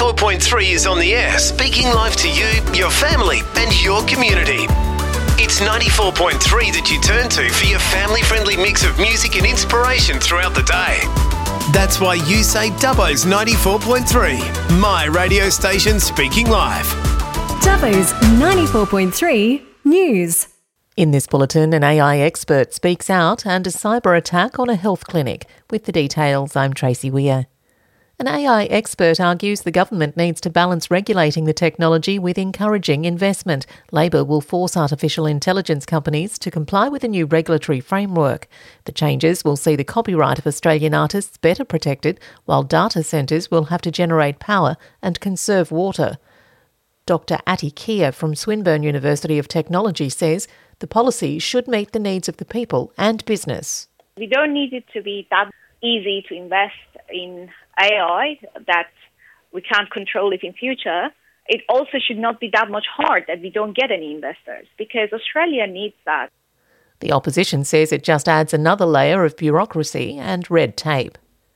94.3 is on the air, speaking live to you, your family and your community. It's 94.3 that you turn to for your family-friendly mix of music and inspiration throughout the day. That's why you say Dubbo's 94.3, my radio station speaking live. Dubbo's 94.3 News. In this bulletin, an AI expert speaks out and a cyber attack on a health clinic. With the details, I'm Tracy Weir. An AI expert argues the government needs to balance regulating the technology with encouraging investment. Labor will force artificial intelligence companies to comply with a new regulatory framework. The changes will see the copyright of Australian artists better protected, while data centres will have to generate power and conserve water. Dr Ati Kia from Swinburne University of Technology says the policy should meet the needs of the people and business. We don't need it to be that easy to invest in AI that we can't control it in future. It also should not be that much hard that we don't get any investors, because Australia needs that. The opposition says it just adds another layer of bureaucracy and red tape.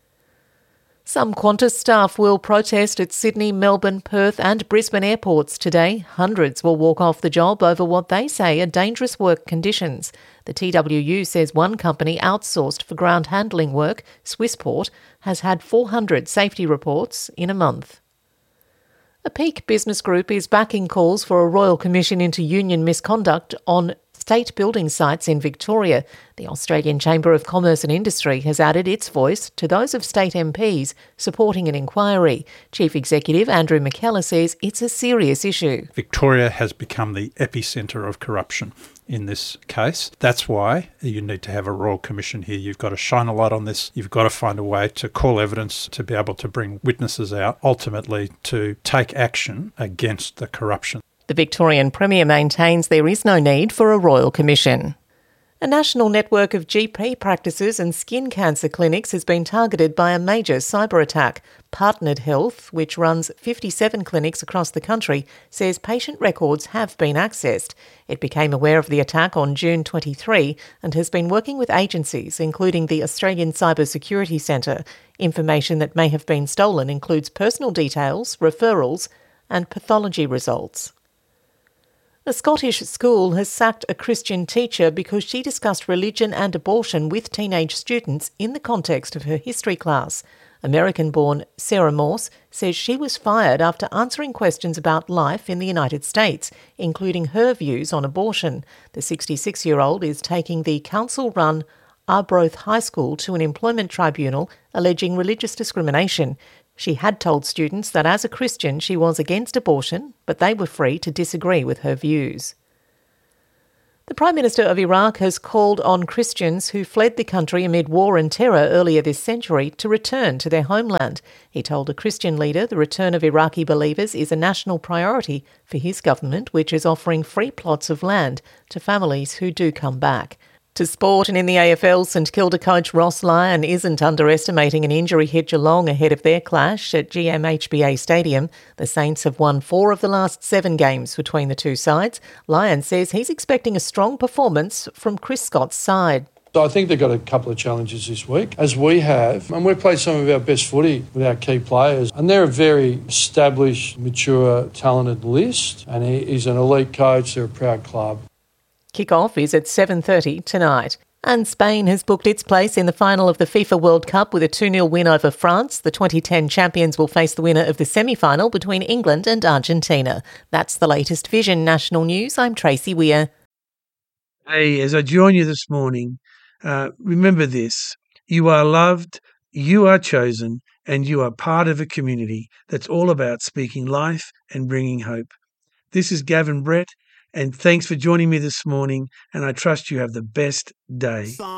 Some Qantas staff will protest at Sydney, Melbourne, Perth and Brisbane airports today. Hundreds will walk off the job over what they say are dangerous work conditions. The TWU says one company outsourced for ground handling work, Swissport, has had 400 safety reports in a month. A Peak Business Group is backing calls for a royal commission into union misconduct on state building sites in Victoria. The Australian Chamber of Commerce and Industry has added its voice to those of state MPs supporting an inquiry. Chief Executive Andrew McKellar says it's a serious issue. Victoria has become the epicentre of corruption in this case. That's why you need to have a royal commission here. You've got to shine a light on this. You've got to find a way to call evidence, to be able to bring witnesses out, ultimately to take action against the corruption. The Victorian Premier maintains there is no need for a royal commission. A national network of GP practices and skin cancer clinics has been targeted by a major cyber attack. Partnered Health, which runs 57 clinics across the country, says patient records have been accessed. It became aware of the attack on June 23 and has been working with agencies, including the Australian Cyber Security Centre. Information that may have been stolen includes personal details, referrals and pathology results. A Scottish school has sacked a Christian teacher because she discussed religion and abortion with teenage students in the context of her history class. American-born Sarah Morse says she was fired after answering questions about life in the United States, including her views on abortion. The 66-year-old is taking the council-run Arbroath High School to an employment tribunal alleging religious discrimination. She had told students that as a Christian she was against abortion, but they were free to disagree with her views. The Prime Minister of Iraq has called on Christians who fled the country amid war and terror earlier this century to return to their homeland. He told a Christian leader the return of Iraqi believers is a national priority for his government, which is offering free plots of land to families who do come back. To sport, and in the AFL, St Kilda coach Ross Lyon isn't underestimating an injury hit Geelong ahead of their clash at GMHBA Stadium. The Saints have won 4 of the last 7 games between the two sides. Lyon says he's expecting a strong performance from Chris Scott's side. I think they've got a couple of challenges this week, as we have, and we've played some of our best footy with our key players, and they're a very established, mature, talented list, and he's an elite coach. They're a proud club. Kick-off is at 7:30 tonight. And Spain has booked its place in the final of the FIFA World Cup with a 2-0 win over France. The 2010 champions will face the winner of the semi-final between England and Argentina. That's the latest Vision National News. I'm Tracy Weir. Hey, as I join you this morning, remember this. You are loved, you are chosen, and you are part of a community that's all about speaking life and bringing hope. This is Gavin Brett. And thanks for joining me this morning, and I trust you have the best day.